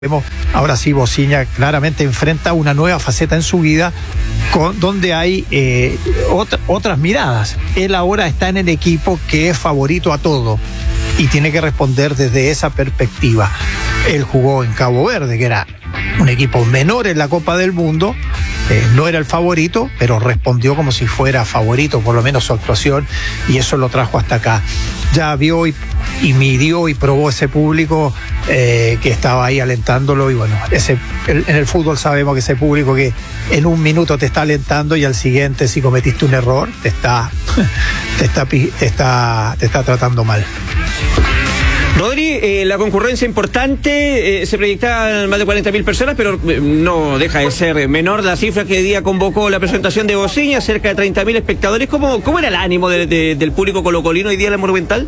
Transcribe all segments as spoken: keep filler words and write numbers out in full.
Ahora sí, Bociña claramente enfrenta una nueva faceta en su vida con, donde hay eh, otra, otras miradas. Él ahora está en el equipo que es favorito a todo y tiene que responder desde esa perspectiva. Él jugó en Cabo Verde, que era un equipo menor en la Copa del Mundo, eh, no era el favorito, pero respondió como si fuera favorito, por lo menos su actuación, y eso lo trajo hasta acá. Ya vio y, y midió y probó ese público eh, que estaba ahí alentándolo, y bueno, ese, el, en el fútbol sabemos que ese público que en un minuto te está alentando y al siguiente, si cometiste un error, te está, te está, te está, te está tratando mal. Rodri, eh, la concurrencia importante, eh, se proyectaban más de cuarenta mil personas, pero eh, no deja de ser menor la cifra que hoy día convocó la presentación de Bociña, cerca de treinta mil espectadores. ¿Cómo, cómo era el ánimo de, de, del público colocolino hoy día en la Monumental?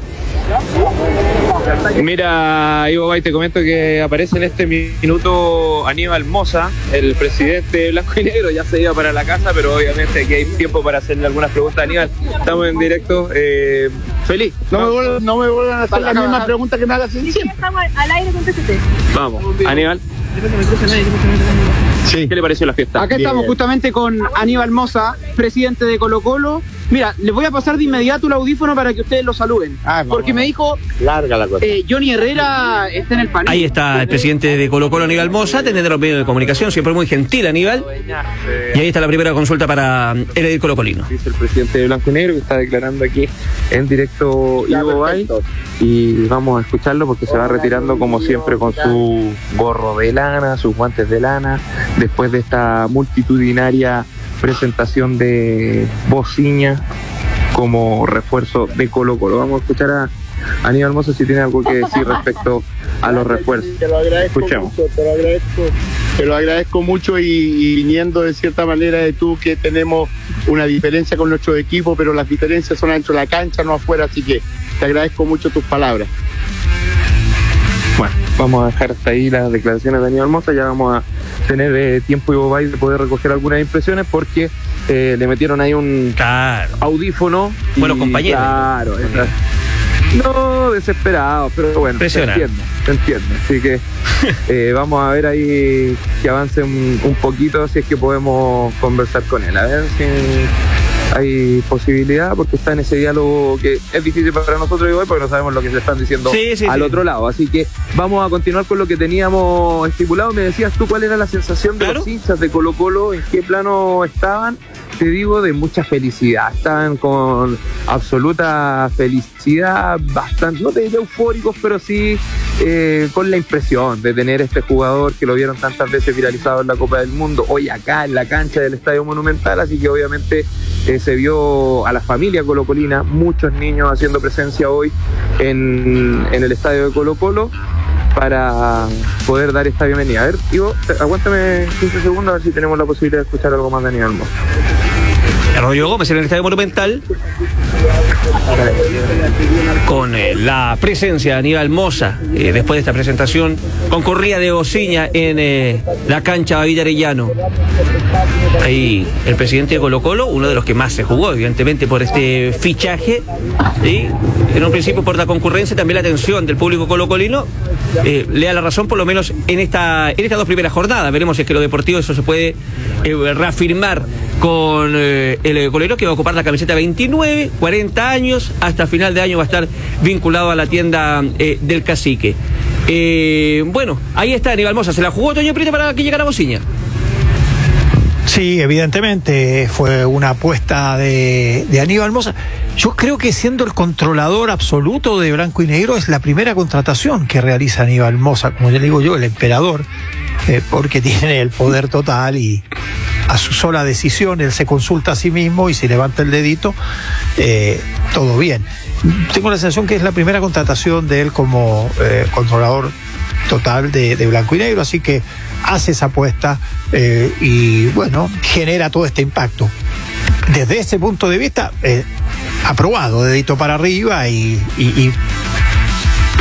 Mira, Ivo Bay, te comento que aparece en este minuto Aníbal Mosa, el presidente blanco y negro. Ya se iba para la casa, pero obviamente aquí hay tiempo para hacerle algunas preguntas a Aníbal. Estamos en directo. Eh, feliz. No, no me vuelvan, no me vuelvan a hacer las mismas preguntas que me hagas siempre. Sí, estamos al aire con T C T. Vamos, Aníbal. Sí. ¿Qué le pareció la fiesta? Acá estamos justamente con Aníbal Mosa, presidente de Colo Colo. Mira, les voy a pasar de inmediato el audífono para que ustedes lo saluden. Ah, porque me dijo, larga la cosa. Eh, Johnny Herrera está en el panel. Ahí está el presidente de Colo Colo, Aníbal Mosa, teniendo los medios de comunicación, siempre muy gentil, Aníbal. Y ahí está la primera consulta para el edil colocolino. Dice el presidente de Blanco y Negro que está declarando aquí en directo Ivo Bay. Y vamos a escucharlo porque se va retirando como siempre con su gorro de lana, sus guantes de lana, después de esta multitudinaria presentación de Bociña como refuerzo de Colo Colo. Vamos a escuchar a Aníbal Mosa si tiene algo que decir respecto a los refuerzos. Te lo agradezco Escuchemos. mucho, te lo agradezco, te lo agradezco mucho y, y viniendo de cierta manera de tú que tenemos una diferencia con nuestro equipo, pero las diferencias son dentro de la cancha, no afuera, así que te agradezco mucho tus palabras. Bueno, vamos a dejar hasta ahí las declaraciones de Aníbal Mosa. Ya vamos a tener eh, tiempo, Ivo Bay, de poder recoger algunas impresiones porque eh, le metieron ahí un claro. audífono. Buenos compañeros. Claro, esa, no desesperado, pero bueno, se entiende, se entiende. Así que eh, vamos a ver ahí que avance un, un poquito, si es que podemos conversar con él. A ver si hay posibilidad, porque está en ese diálogo que es difícil para nosotros hoy porque no sabemos lo que se están diciendo sí, sí, al sí. otro lado. Así que vamos a continuar con lo que teníamos estipulado. Me decías tú cuál era la sensación de ¿Claro? los hinchas de Colo Colo, en qué plano estaban. Te digo, de mucha felicidad. Estaban con absoluta felicidad, bastante, no te diría eufóricos, pero sí eh, con la impresión de tener este jugador que lo vieron tantas veces viralizado en la Copa del Mundo, hoy acá en la cancha del Estadio Monumental. Así que obviamente eh, se vio a la familia colocolina, muchos niños haciendo presencia hoy en, en el Estadio de Colo Colo para poder dar esta bienvenida. A ver, Ivo, aguántame quince segundos a ver si tenemos la posibilidad de escuchar algo más de Aníbal Mosa. Rodrigo Gómez en el Estadio Monumental con eh, la presencia de Aníbal Mosa eh, después de esta presentación concurrida de Bociña en eh, la cancha David Arellano. Ahí el presidente de Colo Colo, uno de los que más se jugó evidentemente por este fichaje, ¿sí? En un principio por la concurrencia, también la atención del público colocolino, eh, le da la razón por lo menos en esta en estas dos primeras jornadas. Veremos si es que lo deportivo eso se puede eh, reafirmar con eh, el colero, que va a ocupar la camiseta veintinueve, cuarenta años, hasta final de año va a estar vinculado a la tienda eh, del Cacique. Eh, bueno, ahí está Aníbal Mosa, se la jugó Toño Prieto para que llegara Bociña. Sí, evidentemente fue una apuesta de, de Aníbal Mosa. Yo creo que siendo el controlador absoluto de Blanco y Negro es la primera contratación que realiza Aníbal Mosa, como ya le digo yo, el emperador, eh, porque tiene el poder total y a su sola decisión él se consulta a sí mismo y si levanta el dedito, eh, todo bien. Tengo la sensación que es la primera contratación de él como eh, controlador total de, de Blanco y Negro, así que hace esa apuesta eh, y bueno, genera todo este impacto. Desde ese punto de vista, eh, aprobado, dedito para arriba y, y, y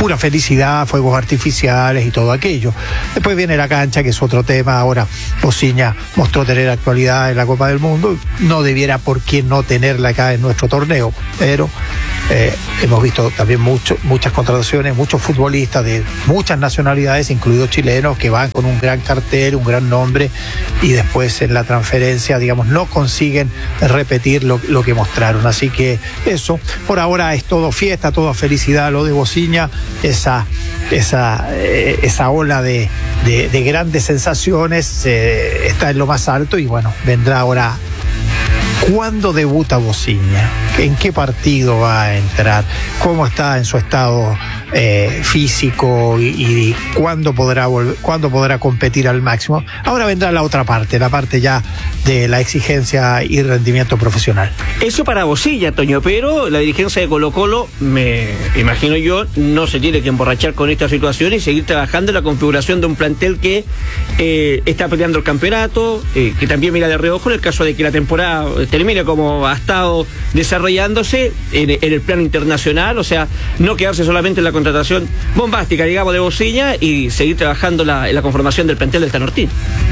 pura felicidad, fuegos artificiales y todo aquello. Después viene la cancha, que es otro tema. Ahora Bociña mostró tener actualidad en la Copa del Mundo, no debiera por qué no tenerla acá en nuestro torneo, pero eh, hemos visto también mucho, muchas contrataciones, muchos futbolistas de muchas nacionalidades, incluidos chilenos, que van con un gran cartel, un gran nombre, y después en la transferencia, digamos, no consiguen repetir lo, lo que mostraron. Así que eso, por ahora es todo fiesta, toda felicidad lo de Bociña, esa, esa, eh, esa ola de, de, de grandes sensaciones eh, está en lo más alto, y bueno, vendrá ahora. ¿Cuándo debuta Bociña? ¿En qué partido va a entrar? ¿Cómo está en su estado eh, físico? Y, y cuándo podrá volver, cuándo podrá competir al máximo? Ahora vendrá la otra parte, la parte ya de la exigencia y rendimiento profesional. Eso para Bociña, Toño, pero la dirigencia de Colo-Colo, me imagino yo, no se tiene que emborrachar con esta situación y seguir trabajando en la configuración de un plantel que eh, está peleando el campeonato, eh, que también mira de reojo en el caso de que la temporada termine como ha estado desarrollándose en, en el plano internacional, o sea, no quedarse solamente en la contratación bombástica, digamos, de Bociña, y seguir trabajando la, en la conformación del plantel del Tanortín.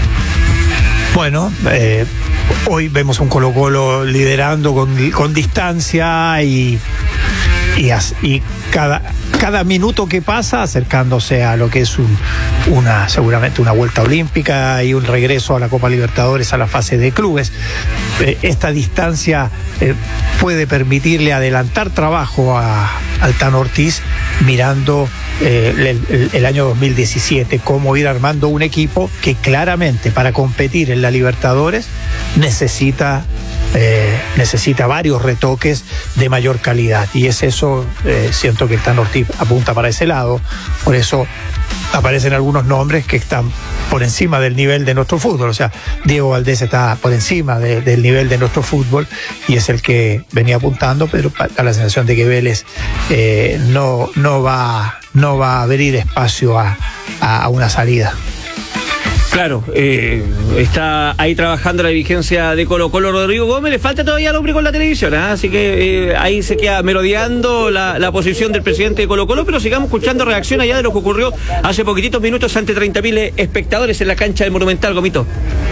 Bueno, eh, hoy vemos un Colo-Colo liderando con, con distancia y, y, as, y cada, cada minuto que pasa acercándose a lo que es un, una seguramente una vuelta olímpica y un regreso a la Copa Libertadores, a la fase de clubes. Eh, esta distancia eh, puede permitirle adelantar trabajo a, al Tan Ortiz, mirando eh, el, el, el año dos mil diecisiete, cómo ir armando un equipo que claramente para competir en la Libertadores necesita Eh, necesita varios retoques de mayor calidad, y es eso, eh, siento que el Tan Ortiz apunta para ese lado. Por eso aparecen algunos nombres que están por encima del nivel de nuestro fútbol. O sea, Diego Valdés está por encima de, del nivel de nuestro fútbol, y es el que venía apuntando, pero da la sensación de que Vélez eh, no, no, va, no va a abrir espacio a, a, a una salida. Claro, eh, está ahí trabajando la dirigencia de Colo-Colo. Rodrigo Gómez, le falta todavía el hombre con la televisión, ¿eh? Así que eh, ahí se queda merodeando la, la posición del presidente de Colo-Colo, pero sigamos escuchando reacción allá de lo que ocurrió hace poquititos minutos ante treinta mil espectadores en la cancha del Monumental, Gomito.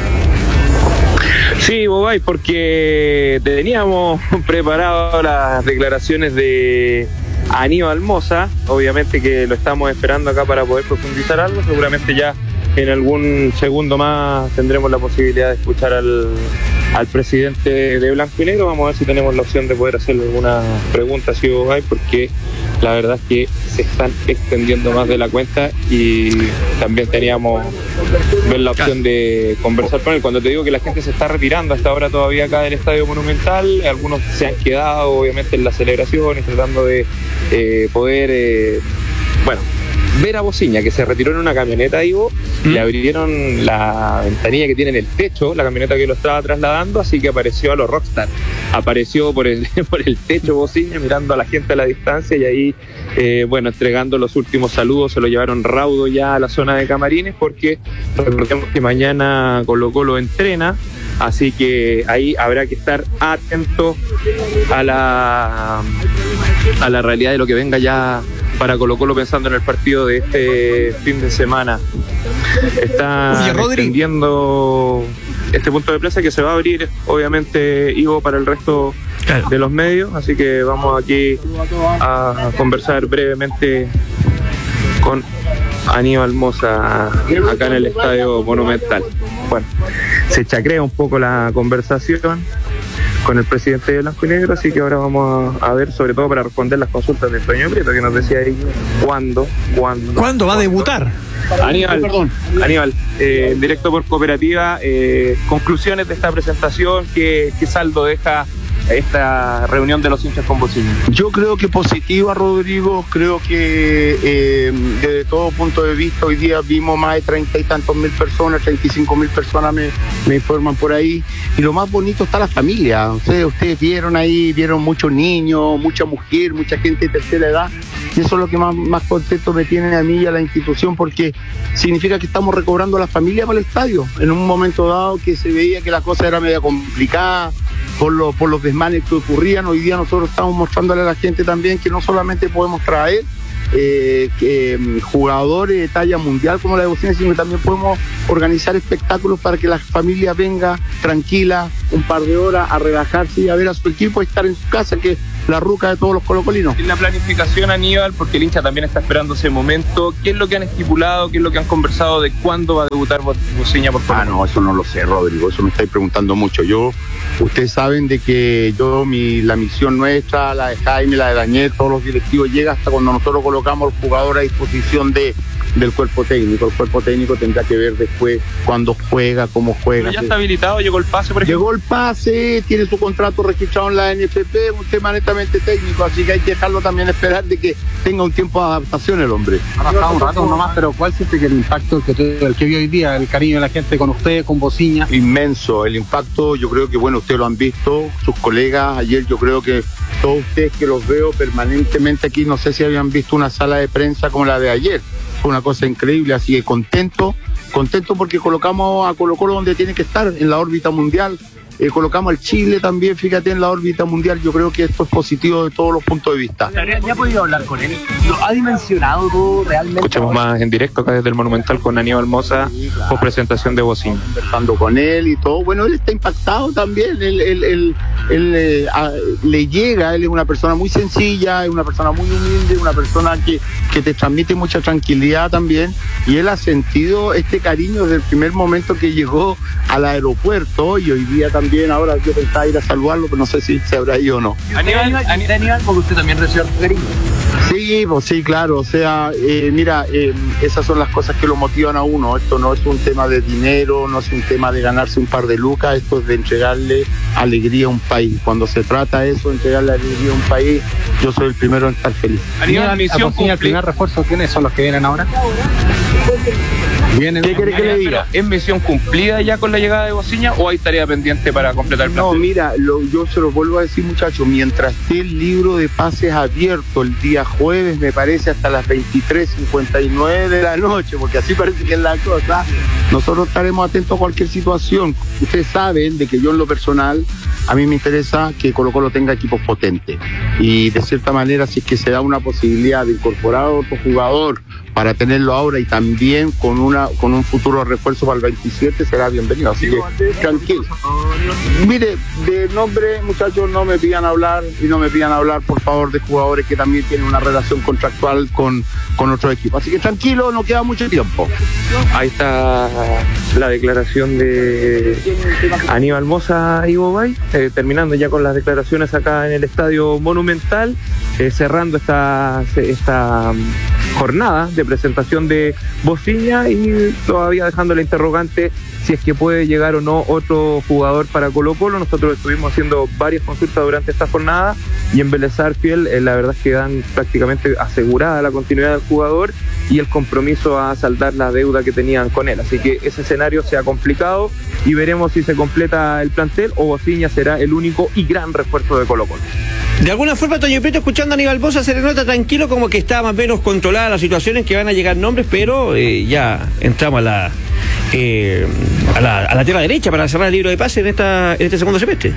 Sí, Bobay, porque teníamos preparado las declaraciones de Aníbal Mosa, obviamente que lo estamos esperando acá para poder profundizar algo, seguramente ya en algún segundo más tendremos la posibilidad de escuchar al, al presidente de Blanco y Negro. Vamos a ver si tenemos la opción de poder hacerle alguna pregunta, si hay, porque la verdad es que se están extendiendo más de la cuenta, y también teníamos ver la opción de conversar con él. Cuando te digo que la gente se está retirando hasta ahora todavía acá del Estadio Monumental, algunos se han quedado obviamente en las celebraciones tratando de eh, poder eh, bueno ver a Bociña, que se retiró en una camioneta, Ivo, ¿Mm? Le abrieron la ventanilla que tiene en el techo, la camioneta que lo estaba trasladando, así que apareció a los Rockstar, apareció por el, por el techo Bociña, mirando a la gente a la distancia, y ahí, eh, bueno, entregando los últimos saludos. Se lo llevaron raudo ya a la zona de camarines, porque recordemos que mañana Colo-Colo entrena, así que ahí habrá que estar atento a la, a la realidad de lo que venga ya para Colo-Colo, pensando en el partido de este fin de semana. Está extendiendo este punto de prensa, que se va a abrir obviamente, Ivo, para el resto claro. de los medios, así que vamos aquí a conversar brevemente con Aníbal Mosa acá en el Estadio Monumental. Bueno, se chacrea un poco la conversación con el presidente de Blanco y Negro, así que ahora vamos a, a ver, sobre todo para responder las consultas de Toño Prieto, que nos decía ahí cuándo, cuándo. ¿Cuándo va a debutar? Aníbal, Perdón. Aníbal, eh, directo por Cooperativa, eh, conclusiones de esta presentación, ¿qué, qué saldo deja esta reunión de los hinchas con Bociña? Yo creo que positiva, Rodrigo. Creo que eh, desde todo punto de vista, hoy día vimos más de treinta y tantos mil personas, treinta y cinco mil personas me, me informan por ahí, y lo más bonito está la familia. Ustedes, ustedes vieron ahí, vieron muchos niños, mucha mujer, mucha gente de tercera edad, y eso es lo que más, más contento me tiene a mí y a la institución, porque significa que estamos recobrando a la familia para el estadio, en un momento dado que se veía que la cosa era media complicada por los, por los desmanes que ocurrían. Hoy día nosotros estamos mostrándole a la gente también que no solamente podemos traer eh, eh, jugadores de talla mundial como la de Bocina, sino que también podemos organizar espectáculos para que la familia venga tranquila un par de horas a relajarse y a ver a su equipo y estar en su casa, que es la ruca de todos los colocolinos. En la planificación, Aníbal, porque el hincha también está esperando ese momento, ¿qué es lo que han estipulado, qué es lo que han conversado de cuándo va a debutar Bocina por favor? Ah, no, eso no lo sé, Rodrigo, eso me estáis preguntando mucho. Yo, ustedes saben de que yo, mi, la misión nuestra, la de Jaime, la de Daniel, todos los directivos, llega hasta cuando nosotros colocamos al jugador a disposición de del cuerpo técnico. El cuerpo técnico tendrá que ver después cuándo juega, cómo juega. Pero ya está habilitado, llegó el pase, por ejemplo. Llegó el pase, tiene su contrato registrado en la N F P, un tema netamente técnico, así que hay que dejarlo también esperar de que tenga un tiempo de adaptación el hombre. Ha pasado un rato nomás, pero ¿cuál siente que el impacto que, te, el que vio hoy día, el cariño de la gente con usted, con Bocina? Inmenso, el impacto, yo creo que, bueno, ustedes lo han visto, sus colegas, ayer yo creo que todos ustedes que los veo permanentemente aquí, no sé si habían visto una sala de prensa como la de ayer. Fue una cosa increíble, así que contento, contento porque colocamos a Colo Colo donde tiene que estar, en la órbita mundial. Eh, colocamos al Chile también, fíjate, en la órbita mundial. Yo creo que esto es positivo de todos los puntos de vista. ¿Ya ha podido hablar con él? ¿Lo ha dimensionado todo realmente? Escuchamos más en directo acá desde el Monumental con Aníbal Mosa, sí, claro, por presentación de Bocina. Conversando con él y todo. Bueno, él está impactado también. Él, él, él, él eh, a, le llega, él es una persona muy sencilla, es una persona muy humilde, una persona que, que te transmite mucha tranquilidad también. Y él ha sentido este cariño desde el primer momento que llegó al aeropuerto, y hoy día también. Bien, ahora yo pensaba ir a saludarlo, pero no sé si se habrá ido o no. Aníbal, Aníbal, Aníbal, porque usted también recibe cariño. Sí, pues sí, claro, o sea, eh, mira, eh, esas son las cosas que lo motivan a uno. Esto no es un tema de dinero, no es un tema de ganarse un par de lucas, esto es de entregarle alegría a un país. Cuando se trata de eso, entregarle alegría a un país, yo soy el primero en estar feliz. Aníbal, misión cumplida. ¿El primer refuerzo quiénes son los que vienen ahora? ¿Qué quiere que le diga? ¿Es misión cumplida ya con la llegada de Bocina o hay tarea pendiente para completar el plan? No, mira, lo, yo se lo vuelvo a decir, muchachos, mientras esté el libro de pases abierto el día jueves, me parece, hasta las veintitrés cincuenta y nueve de la noche, porque así parece que es la cosa, nosotros estaremos atentos a cualquier situación. Ustedes saben de que yo, en lo personal, a mí me interesa que Colo Colo tenga equipos potentes, y de cierta manera, si es que se da una posibilidad de incorporar a otro jugador para tenerlo ahora y también con una con un futuro refuerzo para el veintisiete, será bienvenido, así que tranquilo. Mire, de nombre, muchachos, no me pidan hablar, y no me pidan hablar, por favor, de jugadores que también tienen una relación contractual con, con otro equipo, así que tranquilo, no queda mucho tiempo. Ahí está la declaración de Aníbal Mosa y Bobay, eh, terminando ya con las declaraciones acá en el Estadio Monumental, eh, cerrando esta, esta jornada de presentación de Bocina, y todavía dejando la interrogante si es que puede llegar o no otro jugador para Colo Colo. Nosotros estuvimos haciendo varias consultas durante esta jornada, y en Vélez Sarsfield eh, la verdad es que dan prácticamente asegurada la continuidad del jugador y el compromiso a saldar la deuda que tenían con él, así que ese escenario se ha complicado y veremos si se completa el plantel o Bocina será el único y gran refuerzo de Colo Colo. De alguna forma, Toño Prieto, escuchando a Aníbal Mosa, se le nota tranquilo, como que está más o menos controlada la situación, en que van a llegar nombres, pero eh, ya entramos a la, eh, a la a la tierra derecha para cerrar el libro de pase en esta en este segundo semestre.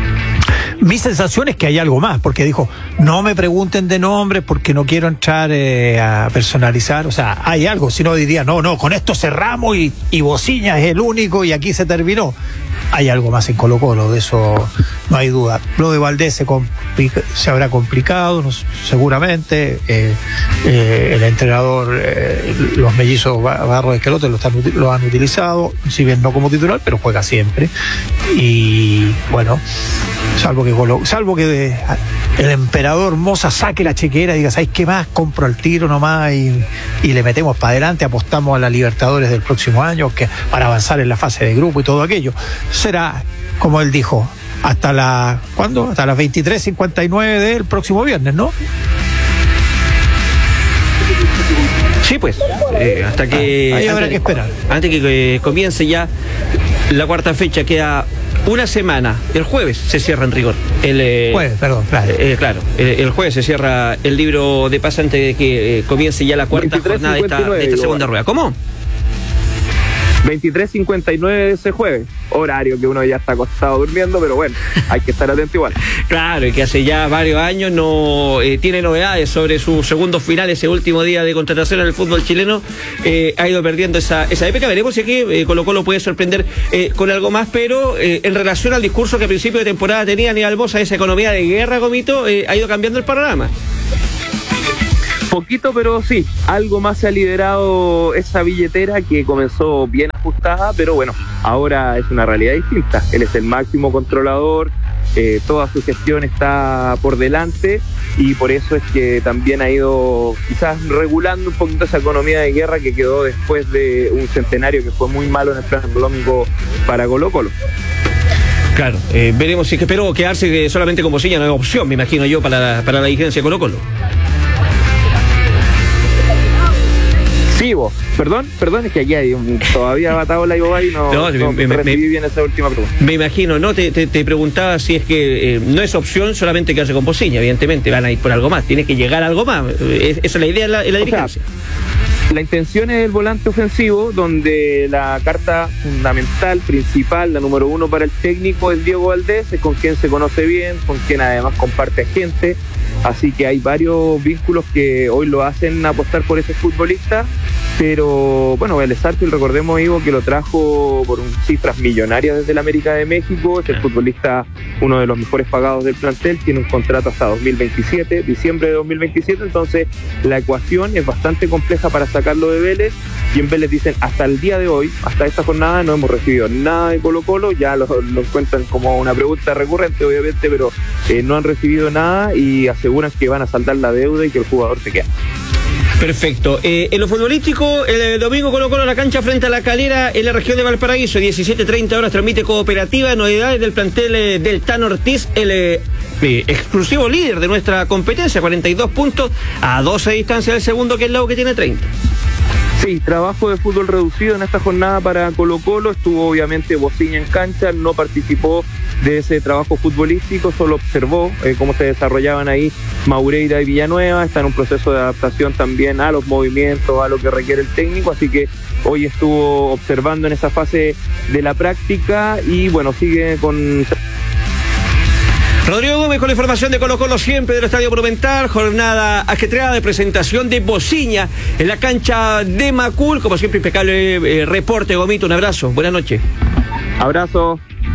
Mi sensación es que hay algo más, porque dijo, no me pregunten de nombres porque no quiero entrar eh, a personalizar. O sea, hay algo, si no diría, no, no, con esto cerramos y, y Bocina es el único y aquí se terminó. Hay algo más en Colo Colo, de eso no hay duda. Lo de Valdés se, complica, se habrá complicado, no, seguramente. Eh, eh, el entrenador, eh, los mellizos Barros de Esquelote lo, están, lo han utilizado, si bien no como titular, pero juega siempre. Y bueno, salvo que Colo, salvo que de, el emperador Mosa saque la chequera y diga, ¿sabes qué más? Compro al tiro nomás y, y le metemos para adelante, apostamos a la Libertadores del próximo año, que para avanzar en la fase de grupo y todo aquello. Será, como él dijo, hasta la ¿cuándo? Hasta las veintitrés cincuenta y nueve del próximo viernes, ¿no? Sí, pues, eh, hasta que... Ah, ahí habrá antes, que esperar. Antes que eh, comience ya la cuarta fecha, queda una semana. El jueves se cierra en rigor. El eh, jueves, perdón, claro. Eh, claro, el, el jueves se cierra el libro de pase antes de que eh, comience ya la cuarta jornada de esta, de esta segunda rueda. ¿Cómo? veintitrés cincuenta y nueve de ese jueves, horario que uno ya está acostado durmiendo, pero bueno, hay que estar atento igual. Claro, y que hace ya varios años no eh, tiene novedades sobre su segundo final, ese último día de contratación en el fútbol chileno, eh, ha ido perdiendo esa, esa época. Veremos si aquí eh, Colo Colo puede sorprender eh, con algo más, pero eh, en relación al discurso que a principio de temporada tenía Aníbal Mosa, esa economía de guerra, Gomito, eh, ha ido cambiando el panorama. Poquito, pero sí, algo más se ha liderado esa billetera que comenzó bien ajustada, pero bueno, ahora es una realidad distinta. Él es el máximo controlador, eh, toda su gestión está por delante y por eso es que también ha ido quizás regulando un poquito esa economía de guerra que quedó después de un centenario que fue muy malo en el plano económico para Colo Colo. Claro, eh, veremos si es que espero quedarse solamente como Bocilla, no es opción, me imagino yo, para la, para la dirigencia de Colo Colo. Sí, vos. Perdón, perdón, es que aquí hay un, todavía batado la Iboba y no, no, no me, recibí me, bien esa última pregunta. Me imagino, no, te, te, te preguntaba si es que eh, no es opción solamente quedarse con Bocilla, evidentemente van a ir por algo más, tiene que llegar a algo más, es, esa es la idea de la, de la dirigencia. O sea, la intención es el volante ofensivo, donde la carta fundamental, principal, la número uno para el técnico es Diego Valdés, es con quien se conoce bien, con quien además comparte gente. Así que hay varios vínculos que hoy lo hacen apostar por ese futbolista, pero bueno, Vélez Sarsfield, recordemos, Ivo, que lo trajo por un, cifras millonarias desde la América de México, es el futbolista uno de los mejores pagados del plantel, tiene un contrato hasta dos mil veintisiete, diciembre de dos mil veintisiete, entonces la ecuación es bastante compleja para sacarlo de Vélez, y en Vélez dicen, hasta el día de hoy, hasta esta jornada no hemos recibido nada de Colo Colo, ya lo, lo cuentan como una pregunta recurrente obviamente, pero eh, no han recibido nada y aseguran que van a saldar la deuda y que el jugador se queda. Perfecto. Eh, en lo futbolístico, el, el domingo Colo Colo la cancha frente a La Calera en la región de Valparaíso, diecisiete treinta horas, transmite Cooperativa, novedades del plantel eh, del Tano Ortiz, el eh, eh, exclusivo líder de nuestra competencia, cuarenta y dos puntos, a doce de distancia del segundo, que es Lau, que tiene treinta. Sí, trabajo de fútbol reducido en esta jornada para Colo Colo, estuvo obviamente Bocilla en cancha, no participó de ese trabajo futbolístico, solo observó eh, cómo se desarrollaban ahí Maureira y Villanueva, está en un proceso de adaptación también a los movimientos, a lo que requiere el técnico, así que hoy estuvo observando en esa fase de la práctica y bueno, sigue con... Rodrigo Gómez con la información de Colo Colo siempre del Estadio Monumental, jornada ajetreada de presentación de Bocilla en la cancha de Macul, como siempre impecable eh, reporte, Gomito, un abrazo, buenas noches. Abrazo.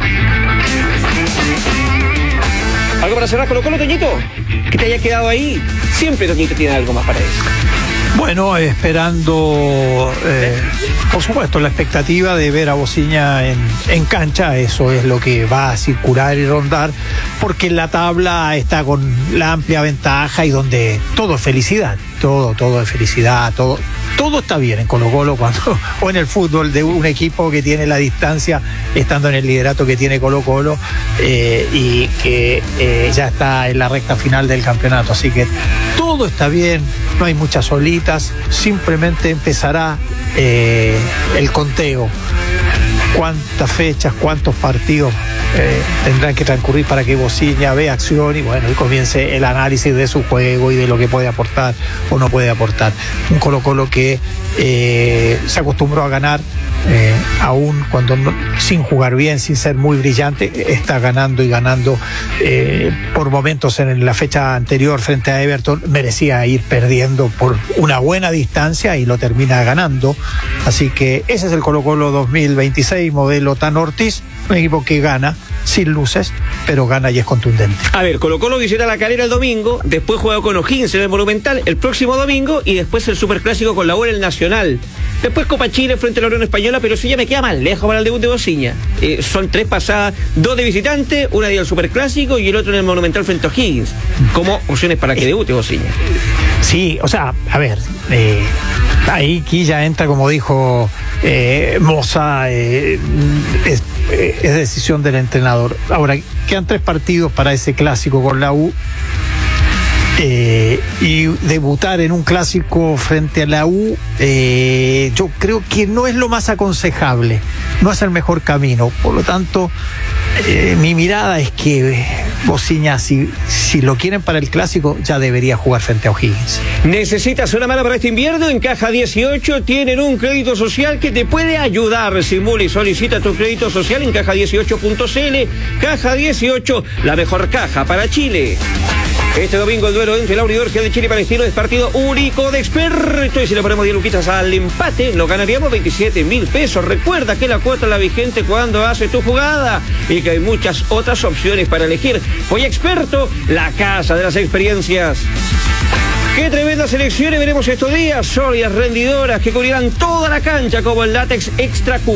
¿Algo para cerrar Colo Colo, Toñito? ¿Que te haya quedado ahí? Siempre Toñito tiene algo más para eso. Bueno, esperando, eh, por supuesto, la expectativa de ver a Bocilla en, en cancha, eso es lo que va a circular y rondar, porque la tabla está con la amplia ventaja y donde todo es felicidad, todo, todo es felicidad, todo, todo está bien en Colo Colo cuando, o en el fútbol de un equipo que tiene la distancia, estando en el liderato que tiene Colo Colo eh, y que eh, ya está en la recta final del campeonato, así que todo está bien, no hay muchas solitas, simplemente empezará eh, el conteo. Cuántas fechas, cuántos partidos eh, tendrán que transcurrir para que Bocilla vea acción y bueno, y comience el análisis de su juego y de lo que puede aportar o no puede aportar. Un Colo Colo que eh, se acostumbró a ganar, eh, aún cuando no, sin jugar bien, sin ser muy brillante, está ganando y ganando eh, por momentos en la fecha anterior frente a Everton, merecía ir perdiendo por una buena distancia y lo termina ganando. Así que ese es el Colo Colo dos mil veintiséis, modelo Tano Ortiz, un equipo que gana sin luces, pero gana y es contundente. A ver, Colo Colo visita La Calera el domingo, después juega con O'Higgins en el Monumental el próximo domingo y después el Superclásico con la U en el Nacional. Después Copa Chile frente a la Unión Española, pero eso ya me queda más lejos para el debut de Bocilla. Eh, son tres pasadas, dos de visitante, una día del Superclásico y el otro en el Monumental frente a O'Higgins, como opciones para que debute Bocilla. Sí, o sea, a ver, eh, ahí Quilla entra, como dijo eh, Moza, eh, es, eh, es decisión del entrenador. Ahora, quedan tres partidos para ese clásico con la U. Eh, y debutar en un clásico frente a la U, eh, yo creo que no es lo más aconsejable, no es el mejor camino. Por lo tanto, eh, mi mirada es que Bociña, si, si lo quieren para el clásico, ya debería jugar frente a O'Higgins. ¿Necesitas una mano para este invierno? En Caja dieciocho tienen un crédito social que te puede ayudar. Simula y solicita tu crédito social en caja dieciocho punto c l. Caja dieciocho, la mejor caja para Chile. Este domingo el duelo entre la Universidad de Chile y Palestino es partido único de experto. Y si le ponemos diez luquitas al empate, nos ganaríamos veintisiete mil pesos. Recuerda que la cuota es la vigente cuando haces tu jugada y que hay muchas otras opciones para elegir. Hoy Experto, la casa de las experiencias. Qué tremendas elecciones veremos estos días. Sólidas, rendidoras, que cubrirán toda la cancha como el látex Extra Q.